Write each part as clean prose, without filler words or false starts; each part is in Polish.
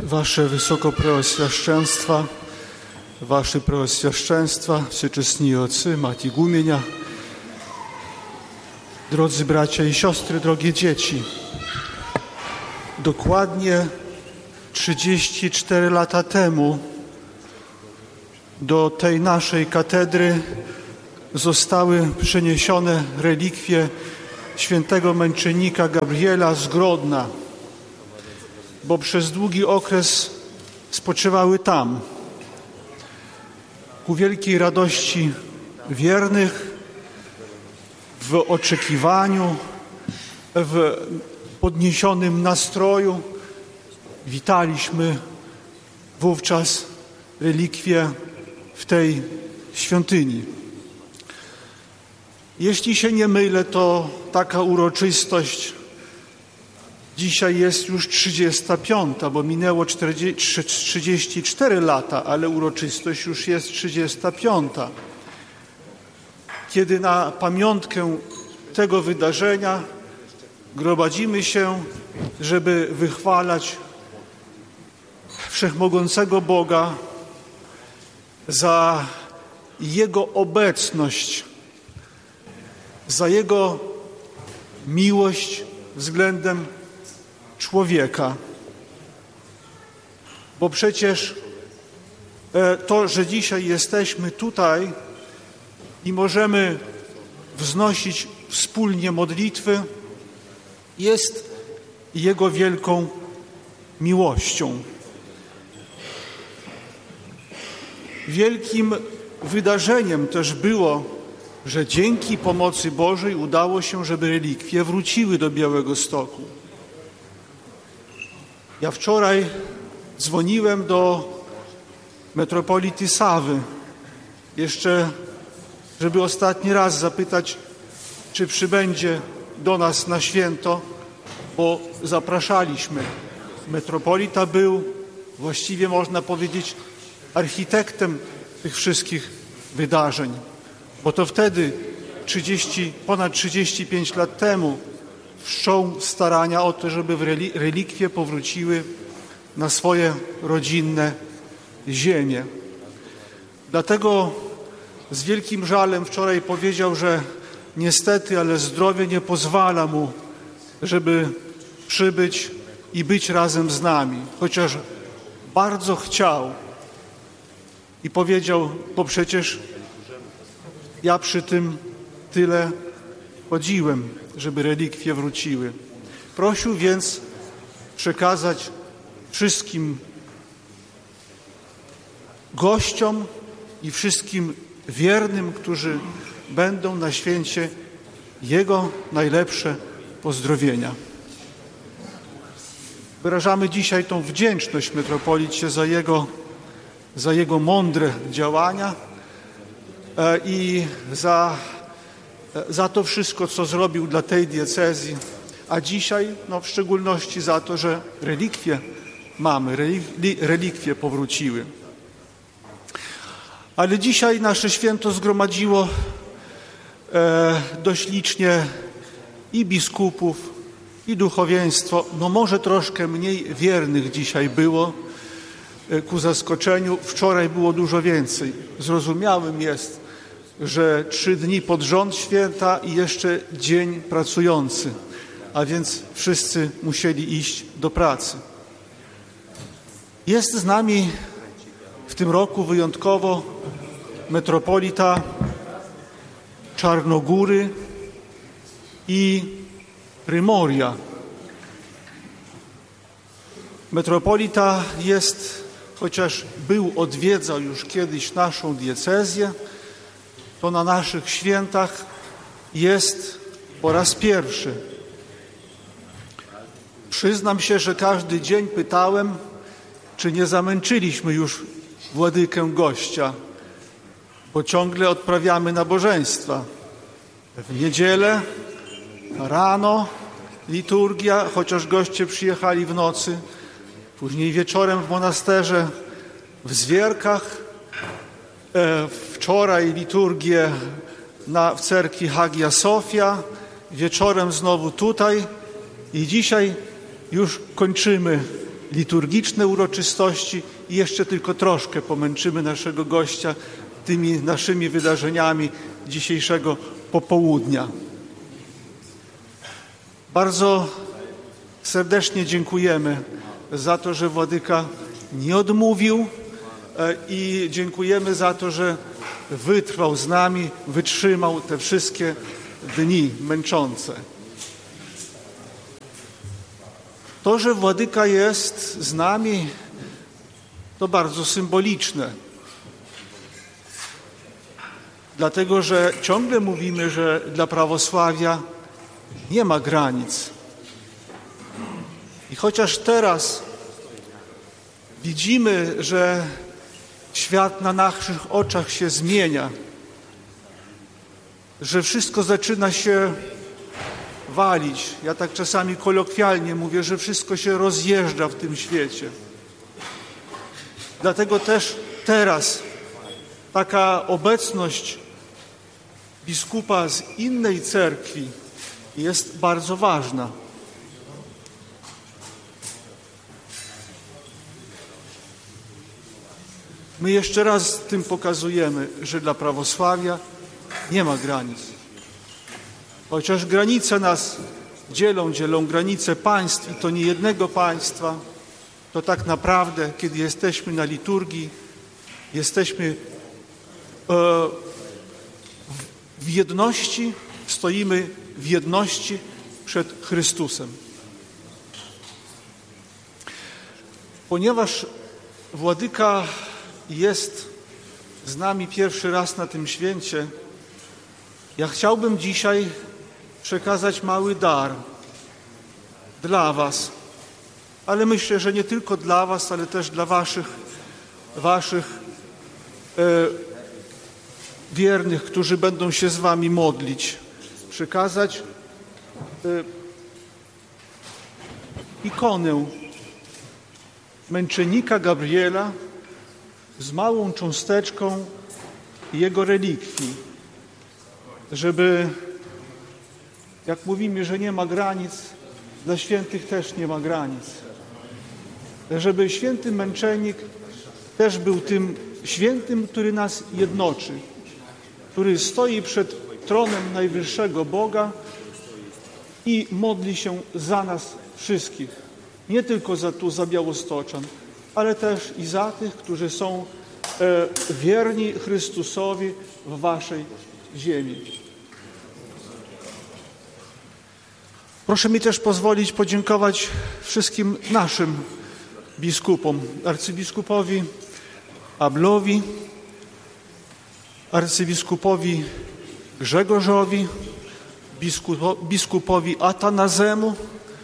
Wasze Wysokopreosвященства, Wasze Preosвященства, Всечестні Отcy, Mać Igumienia, drodzy bracia i siostry, drogie dzieci, dokładnie 34 lata temu do tej naszej katedry zostały przeniesione relikwie świętego męczennika Gabriela z Grodna, bo przez długi okres spoczywały tam. Ku wielkiej radości wiernych, w oczekiwaniu, w podniesionym nastroju witaliśmy wówczas relikwie w tej świątyni. Jeśli się nie mylę, to taka uroczystość dzisiaj jest już 35, bo minęło 34 lata, ale uroczystość już jest 35. Kiedy na pamiątkę tego wydarzenia gromadzimy się, żeby wychwalać Wszechmogącego Boga za Jego obecność, za Jego miłość względem człowieka. Bo przecież to, że dzisiaj jesteśmy tutaj i możemy wznosić wspólnie modlitwy, jest Jego wielką miłością. Wielkim wydarzeniem też było, że dzięki pomocy Bożej udało się, żeby relikwie wróciły do Białegostoku. Ja wczoraj dzwoniłem do metropolity Sawy, jeszcze żeby ostatni raz zapytać, czy przybędzie do nas na święto, bo zapraszaliśmy. Metropolita był, właściwie można powiedzieć, architektem tych wszystkich wydarzeń, bo to wtedy, ponad 35 lat temu, wszczął starania o to, żeby relikwie powróciły na swoje rodzinne ziemię. Dlatego z wielkim żalem wczoraj powiedział, że niestety, ale zdrowie nie pozwala mu, żeby przybyć i być razem z nami, chociaż bardzo chciał. I powiedział, bo przecież ja przy tym tyle chodziłem, żeby relikwie wróciły. Prosił więc przekazać wszystkim gościom i wszystkim wiernym, którzy będą na święcie, Jego najlepsze pozdrowienia. Wyrażamy dzisiaj tą wdzięczność metropolicie za jego mądre działania i za to wszystko, co zrobił dla tej diecezji, a dzisiaj w szczególności za to, że relikwie mamy, relikwie powróciły. Ale dzisiaj nasze święto zgromadziło dość licznie i biskupów, i duchowieństwo. Może troszkę mniej wiernych dzisiaj było ku zaskoczeniu. Wczoraj było dużo więcej. Zrozumiałym jest, że 3 dni pod rząd święta i jeszcze dzień pracujący, a więc wszyscy musieli iść do pracy. Jest z nami w tym roku wyjątkowo metropolita Czarnogóry i Prymoria. Metropolita jest, chociaż odwiedzał już kiedyś naszą diecezję, to na naszych świętach jest po raz pierwszy. Przyznam się, że każdy dzień pytałem, czy nie zamęczyliśmy już władykę gościa, bo ciągle odprawiamy nabożeństwa. W niedzielę, rano liturgia, chociaż goście przyjechali w nocy, później wieczorem w monasterze w Zwierkach, wczoraj liturgię w cerkwi Hagia Sofia, wieczorem znowu tutaj i dzisiaj już kończymy liturgiczne uroczystości i jeszcze tylko troszkę pomęczymy naszego gościa tymi naszymi wydarzeniami dzisiejszego popołudnia. Bardzo serdecznie dziękujemy za to, że Władyka nie odmówił i dziękujemy za to, że wytrwał z nami, wytrzymał te wszystkie dni męczące. To, że Władyka jest z nami, to bardzo symboliczne. Dlatego, że ciągle mówimy, że dla prawosławia nie ma granic. I chociaż teraz widzimy, że świat na naszych oczach się zmienia, że wszystko zaczyna się walić. Ja tak czasami kolokwialnie mówię, że wszystko się rozjeżdża w tym świecie. Dlatego też teraz taka obecność biskupa z innej cerkwi jest bardzo ważna. My jeszcze raz tym pokazujemy, że dla prawosławia nie ma granic. Chociaż granice nas dzielą granice państw i to nie jednego państwa, to tak naprawdę, kiedy jesteśmy na liturgii, jesteśmy w jedności, stoimy w jedności przed Chrystusem. Ponieważ Władyka jest z nami pierwszy raz na tym święcie, ja chciałbym dzisiaj przekazać mały dar dla was, ale myślę, że nie tylko dla was, ale też dla waszych wiernych, którzy będą się z wami modlić. Przekazać ikonę męczennika Gabriela z małą cząsteczką jego relikwii, żeby, jak mówimy, że nie ma granic, dla świętych też nie ma granic. Żeby święty męczennik też był tym świętym, który nas jednoczy, który stoi przed tronem najwyższego Boga i modli się za nas wszystkich. Nie tylko za Białostoczan, ale też i za tych, którzy są wierni Chrystusowi w waszej ziemi. Proszę mi też pozwolić podziękować wszystkim naszym biskupom, arcybiskupowi Ablowi, arcybiskupowi Grzegorzowi, biskupowi Atanazemu,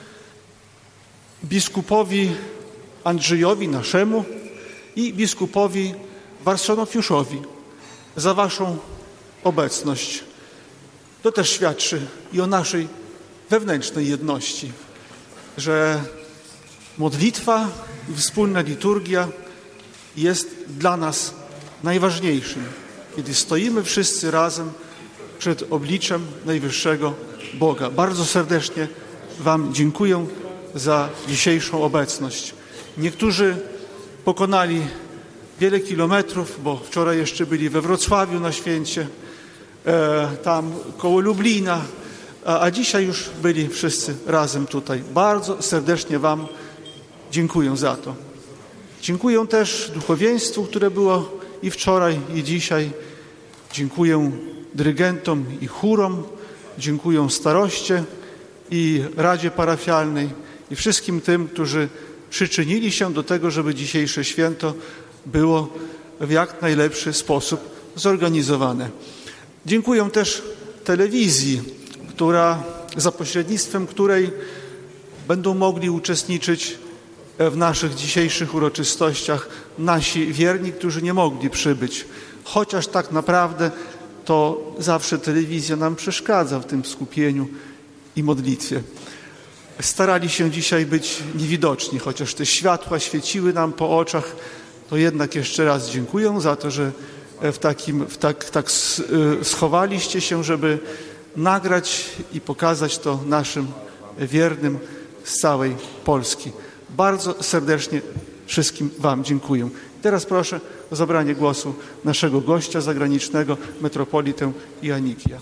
biskupowi Andrzejowi naszemu i biskupowi Warsonofiuszowi za waszą obecność. To też świadczy i o naszej wewnętrznej jedności, że modlitwa i wspólna liturgia jest dla nas najważniejszym, kiedy stoimy wszyscy razem przed obliczem najwyższego Boga. Bardzo serdecznie wam dziękuję za dzisiejszą obecność. Niektórzy pokonali wiele kilometrów, bo wczoraj jeszcze byli we Wrocławiu na święcie, tam koło Lublina, a dzisiaj już byli wszyscy razem tutaj. Bardzo serdecznie wam dziękuję za to. Dziękuję też duchowieństwu, które było i wczoraj, i dzisiaj. Dziękuję dyrygentom i chórom, dziękuję staroście i Radzie Parafialnej i wszystkim tym, którzy przyczynili się do tego, żeby dzisiejsze święto było w jak najlepszy sposób zorganizowane. Dziękuję też telewizji, za pośrednictwem której będą mogli uczestniczyć w naszych dzisiejszych uroczystościach nasi wierni, którzy nie mogli przybyć. Chociaż tak naprawdę to zawsze telewizja nam przeszkadza w tym skupieniu i modlitwie. Starali się dzisiaj być niewidoczni, chociaż te światła świeciły nam po oczach, to jednak jeszcze raz dziękuję za to, że tak schowaliście się, żeby nagrać i pokazać to naszym wiernym z całej Polski. Bardzo serdecznie wszystkim wam dziękuję. Teraz proszę o zabranie głosu naszego gościa zagranicznego, metropolitę Janikija.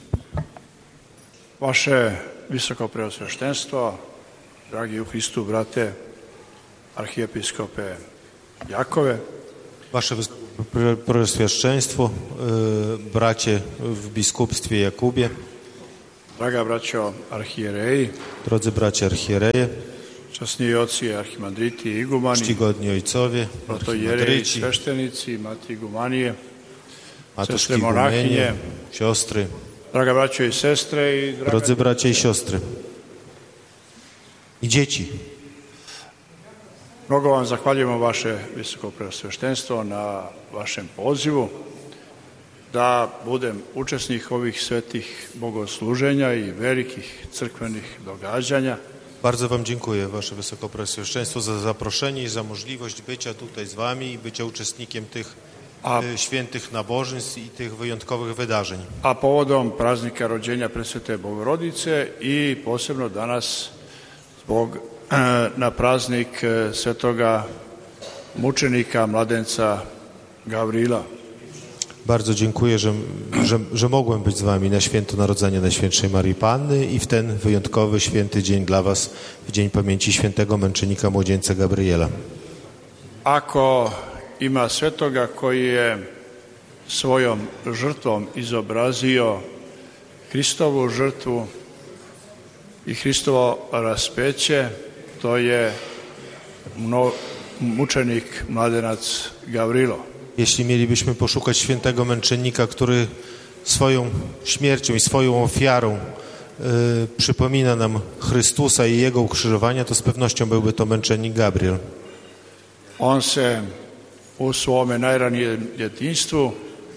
Vaše visokopreosveštenstvo, dragi u Hristu brate, arhijepiskope Jakove, Wasze Preosvješćenstvo, bracie w biskupstwie Jakubie, draga braćo arhijereji, drodzy bracia archiereje, časni oci, arhimandriti, igumani, czcigodni ojcowie, protojereji, archimandryci, sveštenici, mati igumanije, matuszki sestre monahinje, igumenie, siostry, draga braćo i sestre i draga drodzy bracia i siostry i dzieci. Mnogo vam zahvaljujemo vaše visokopreosveštenstvo na vašem pozivu da budem učesnik ovih svetih bogosluženja i velikih crkvenih događanja. Bardzo wam dziękuję, wasze Wysokopreosvješćenstvo, za zaproszenie i za możliwość bycia tutaj z wami i bycia uczestnikiem tych świętych nabożeństw i tych wyjątkowych wydarzeń. A povodom praznika rođenja Presvete Bogorodice i posebno danas na praznik svetoga mučenika, mladenca Gavrila. Bardzo dziękuję, że mogłem być z wami na święto Narodzenia Najświętszej Maryi Panny i w ten wyjątkowy, święty dzień dla was, w dzień pamięci świętego męczennika młodzieńca Gabriela. Ako ima svetoga koji je svojom žrtvom izobrazio Hristovu žrtvu i Hristovo raspeće, to je mučenik mladenac Gavrilo. Jeśli mielibyśmy poszukać świętego męczennika, który swoją śmiercią i swoją ofiarą przypomina nam Chrystusa i Jego ukrzyżowania, to z pewnością byłby to męczennik Gabriel. On se u svome najranijem djetinjstvu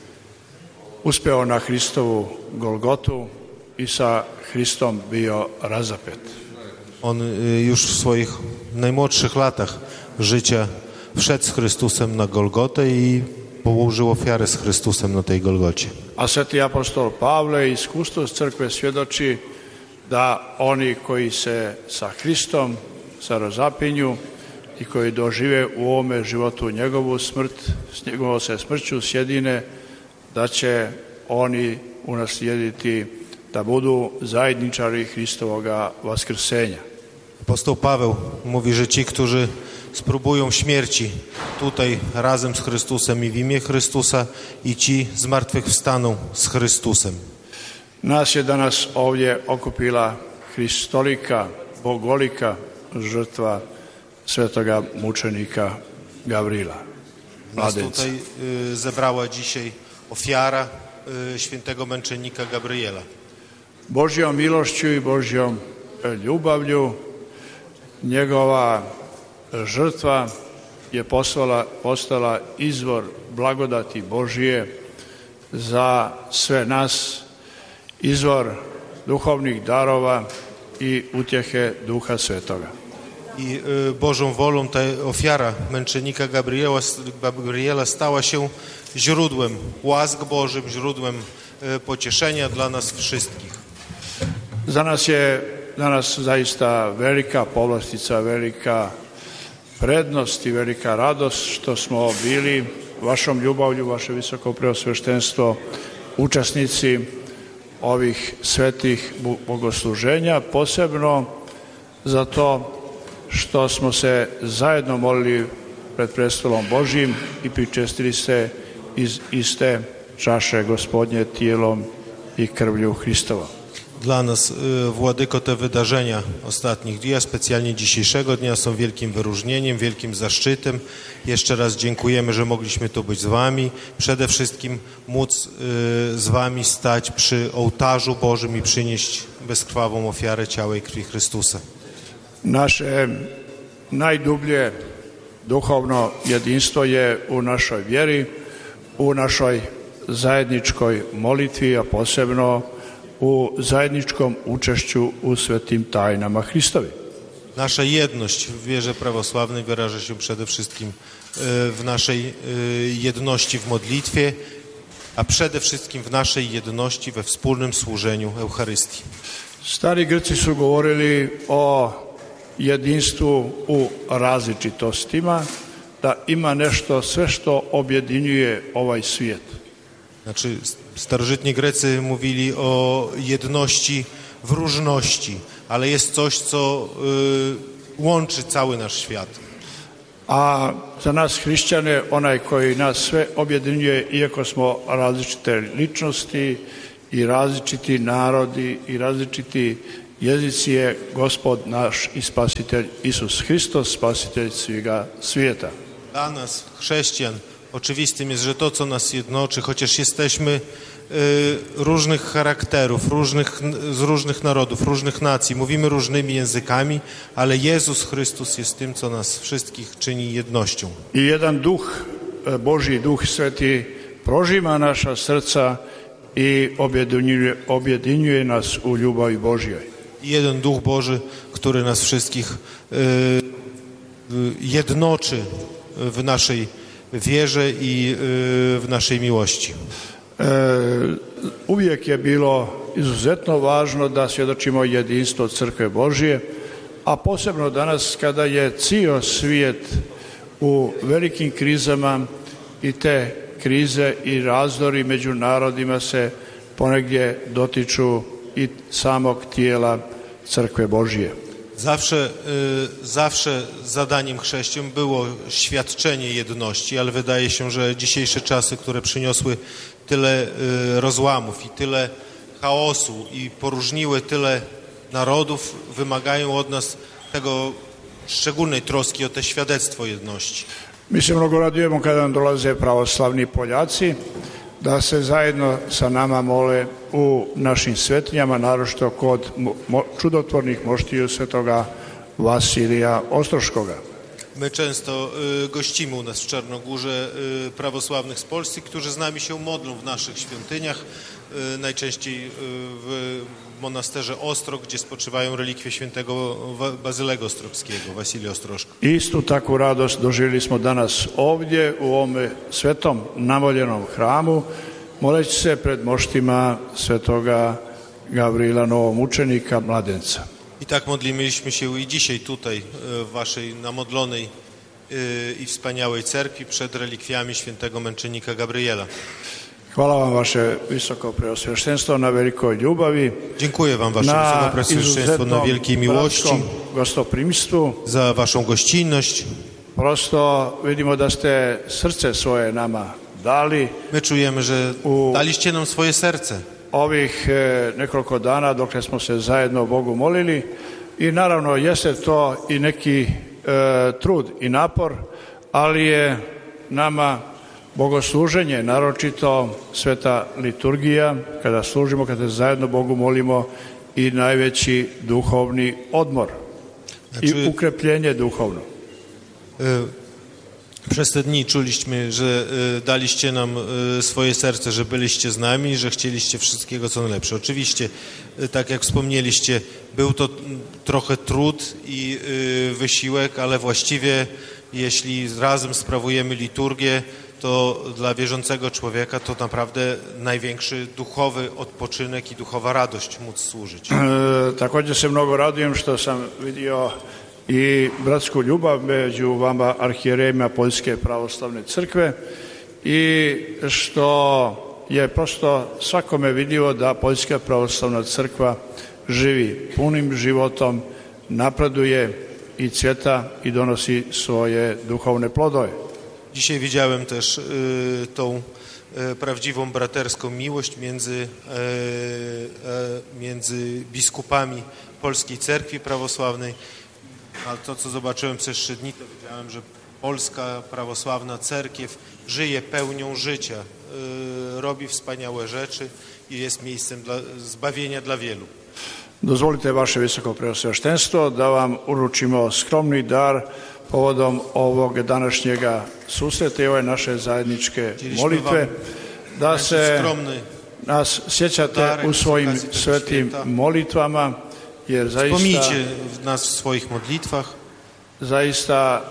uspeo na Hristovu Golgotu i sa Hristom bio razapet. On już w swoich najmłodszych latach życia wszedł z Chrystusem na Golgotę i położył ofiarę z Chrystusem na tej Golgocie. A sveti apostol Pavle iskustvo s crkve svjedoči da oni koji se sa Hristom sa razapinju i koji dožive u ovome životu njegovu smrt, s njegovom se smrću sjedine, da će oni unaslijediti da budu zajedničari Hristovoga vaskrsenja. Apostoł Paweł mówi, że ci, którzy spróbują śmierci tutaj razem z Chrystusem i w imię Chrystusa, i ci zmartwychwstaną z Chrystusem. Nas je danas ovdje okupila Hristolika, bogolika žrtva svetoga mučenika Gavrila. Nas tutaj zebrała dzisiaj ofiara świętego męczennika Gabriela. Božjom milošću i Božjom ljubavlju njegova žrtva je postala izvor blagodati Božije za sve nas, izvor duhovnih darova i utjehe Duha Svetoga. I Bożą wolą ta ofiara męczennika Gabriela stała się źródłem łask Bożym, źródłem pocieszenia dla nas wszystkich. Za nas je danas zaista velika povlastica, velika prednost i velika radost što smo bili vašom ljubavlju, vaše Visokopreosveštenstvo, učesnici ovih svetih bogosluženja, posebno zato što smo se zajedno molili pred prestolom Božjim i pričestili se iz iste čaše Gospodnje tijelom i krvlju Hristovom. Dla nas, Władyko, te wydarzenia ostatnich dni, a specjalnie dzisiejszego dnia, są wielkim wyróżnieniem, wielkim zaszczytem. Jeszcze raz dziękujemy, że mogliśmy tu być z wami. Przede wszystkim móc z wami stać przy ołtarzu Bożym i przynieść bezkrwawą ofiarę ciała i krwi Chrystusa. Naše najdublje duhovno jedinstvo je u našoj vjeri, u našoj zajedničkoj molitvi, a posebno u zajedničkom učešću u svetim tajnama Hristovi. Nasza jedność w wierze prawosławnej wyraża się przede wszystkim w naszej jedności w modlitwie, a przede wszystkim w naszej jedności we wspólnym służeniu Eucharystii. Stari Grci su govorili o jedinstvu u različitostima, da ima nešto sve što objedinjuje ovaj svijet. Znaczy, starożytni Grecy mówili o jedności w różności, ale jest coś, co łączy cały nasz świat. A za nas hrišćane, onaj koji nas sve objedinjuje, iako smo različite ličnosti i različiti narodi i različiti jezici, je Gospod naš i Spasitelj Isus Hristos, Spasitelj svega svijeta. Dla nas, chrześcijan, oczywistym jest, że to, co nas jednoczy, chociaż jesteśmy różnych charakterów, z różnych narodów, różnych nacji, mówimy różnymi językami, ale Jezus Chrystus jest tym, co nas wszystkich czyni jednością. I jedan duh, Božji duh sveti, prožima naša srca i objedinjuje nas u ljubavi Božjoj. I jeden Duch Boży, który nas wszystkich jednoczy w naszej wierze i w naszej miłości. Uvijek je bilo izuzetno važno da svjedočimo jedinstvo Crkve Božje, a posebno danas kada je cijel svijet u velikim krizama i te krize i razdori među narodima se ponegdje dotiču i samog tijela Crkve Božje. Zawsze zadaniem chrześcijan było świadczenie jedności, ale wydaje się, że dzisiejsze czasy, które przyniosły tyle rozłamów i tyle chaosu i poróżniły tyle narodów, wymagają od nas tego szczególnej troski o te świadectwo jedności. Mi se mnogo radujemo kada nam dolaze pravoslavni Poljaci, da se zajedno sa nama mole u našim svetinjama, naročito kod čudotvornih moštiju svetoga Wasilija Ostroškoga. My często gościmy u nas w Czarnogórze prawosławnych z Polski, którzy z nami się modlą w naszych świątyniach, najczęściej w monasterze Ostrog, gdzie spoczywają relikwie świętego Bazylego Ostrogskiego, Wasilija Ostroška. Istu takvu radost doživjeli smo danas ovdje u ovome svetom namoljenom hramu, moleći se pred moštima svetoga Gavrila Novomučenika, mladenca. I tak modliliśmy się i dzisiaj tutaj w waszej namodlonej i wspaniałej cerkwi przed relikwiami świętego męczennika Gabriela. Hvala vam vaše visoko preosvještenstvo na velikoj ljubavi. Dziękuję wam wasze wysoko preosvještenstvo na wielkiej miłości, gostoprimstvu, za waszą gościnność. Prosto vidimo da ste srce svoje nama dali. My czujemy, że daliście nam swoje serce. Ovih nekoliko dana dok smo se zajedno Bogu molili i naravno jeste to i neki trud i napor, ali je nama bogosluženje, naročito sveta liturgija, kada služimo, kada zajedno Bogu molimo, i najveći duhovni odmor i ukrepljenje duhovno. Przez te dni czuliśmy, że daliście nam swoje serce, że byliście z nami, że chcieliście wszystkiego co najlepsze. Oczywiście, tak jak wspomnieliście, był to trochę trud i wysiłek, ale właściwie jeśli razem sprawujemy liturgię, to dla wierzącego człowieka to naprawdę największy duchowy odpoczynek i duchowa radość móc służyć. Također se mnogo radujem što sam vidio i bratsku ljubav među vama arhijerejima Poljske pravoslavne crkve i što je prosto svakome vidljivo da Poljska pravoslavna crkva živi punim životom, napreduje i cvjeta i donosi svoje duhovne plodove. Dzisiaj widziałem też tą prawdziwą braterską miłość między biskupami Polskiej Cerkwi Prawosławnej. A to, co zobaczyłem przez 3 dni, to widziałem, że Polska Prawosławna Cerkiew żyje pełnią życia, robi wspaniałe rzeczy i jest miejscem zbawienia dla wielu. Dozvolite vaše visoko preosvještenstvo da vam uručimo skromni dar povodom ovog današnjega susreta i ove naše zajedničke molitve, da se nas sjećate u svojim svetim molitvama, jer Wspomnijcie nas w swoich modlitwach. Zaista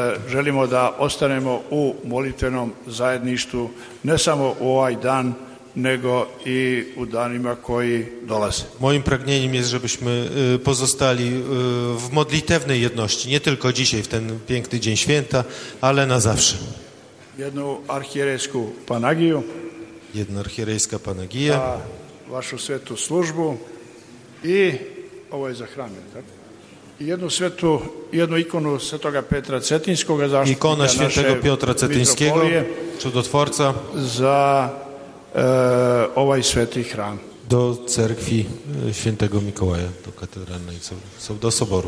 želimo da ostanemo u molitvenom zajedništvu ne samo u ovaj dan, nego i u danima koji dolaze. Moim pragnieniem jest, żebyśmy pozostali w modlitewnej jedności, nie tylko dzisiaj, w ten piękny dzień święta, ale na zawsze. Jednu arhijerejsku panagiju, Jedna archierejska panagija, a vašu svetu službu i ovo je za hram, tako? I jednu ikonu Svetoga Petra Cetinskoga, zaštitnika ikona naše świętego Piotra Cetyńskiego, mitropolije, cudotworca, za ovaj sveti hram. do cerkwi świętego Mikołaja, do katedralnej, do soboru.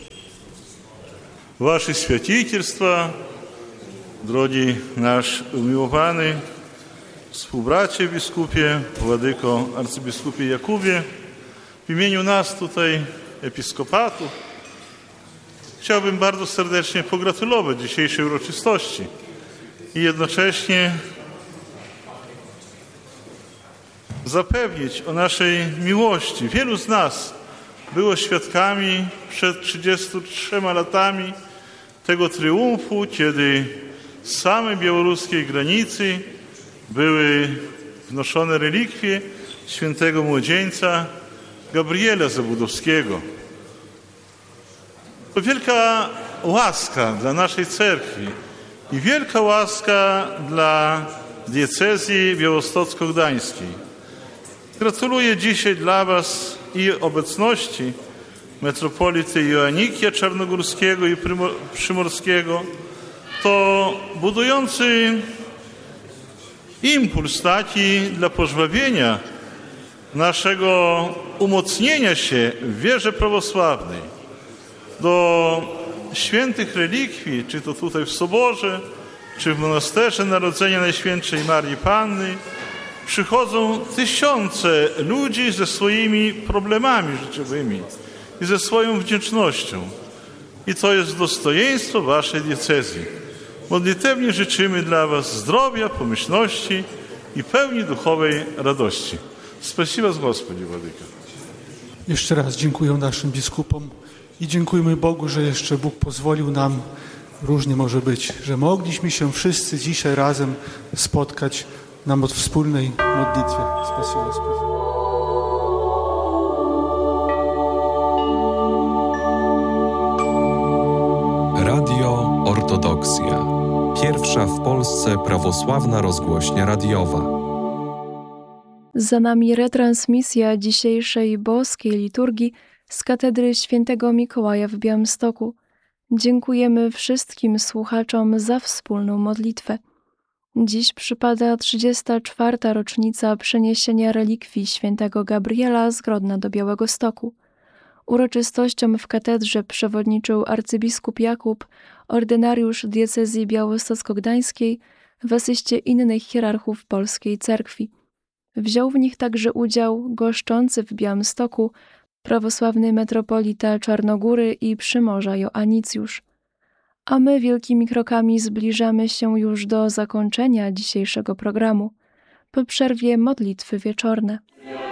Ваше святительство, drogi nasz umiłowany współbracie biskupie, władyko arcybiskupie Jakubie, w imieniu nas tutaj, episkopatu, chciałbym bardzo serdecznie pogratulować dzisiejszej uroczystości i jednocześnie zapewnić o naszej miłości. Wielu z nas było świadkami przed 33 latami tego triumfu, kiedy z samej białoruskiej granicy były wnoszone relikwie świętego młodzieńca Gabriela Zabudowskiego. To wielka łaska dla naszej cerkwi i wielka łaska dla diecezji białostocko-gdańskiej. Gratuluję dzisiaj dla Was i obecności metropolity Joannikia Czarnogórskiego i Przymorskiego. To budujący impuls taki dla pożwawienia naszego umocnienia się w wierze prawosławnej do świętych relikwii, czy to tutaj w Soborze, czy w Monasterze Narodzenia Najświętszej Marii Panny, przychodzą tysiące ludzi ze swoimi problemami życiowymi i ze swoją wdzięcznością. I to jest dostojeństwo Waszej diecezji. Modlitewnie życzymy dla Was zdrowia, pomyślności i pełni duchowej radości. Spasiba z Gospodzi, Władyka. Jeszcze raz dziękuję naszym biskupom i dziękujmy Bogu, że jeszcze Bóg pozwolił nam, różnie może być, że mogliśmy się wszyscy dzisiaj razem spotkać na wspólnej modlitwie. Spasiba Gospodzi. Radio Ortodoksja. Pierwsza w Polsce prawosławna rozgłośnia radiowa. Za nami retransmisja dzisiejszej boskiej liturgii z katedry Świętego Mikołaja w Białymstoku. Dziękujemy wszystkim słuchaczom za wspólną modlitwę. Dziś przypada 34. rocznica przeniesienia relikwii Świętego Gabriela z Grodna do Białegostoku. Uroczystościom w katedrze przewodniczył arcybiskup Jakub, ordynariusz diecezji białostocko-gdańskiej w asyście innych hierarchów polskiej cerkwi. Wziął w nich także udział goszczący w Białymstoku prawosławny metropolita Czarnogóry i Przymorza Joannicjusz. A my wielkimi krokami zbliżamy się już do zakończenia dzisiejszego programu. Po przerwie modlitwy wieczorne.